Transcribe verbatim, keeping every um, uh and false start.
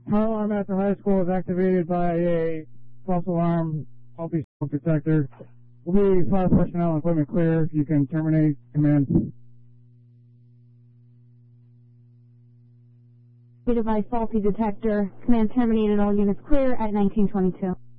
Fire alarm at the high school is activated by a false alarm faulty smoke detector. Will be fire personnel and equipment clear. You can terminate command. Activated by faulty detector. Command terminated. All units clear at nineteen twenty-two.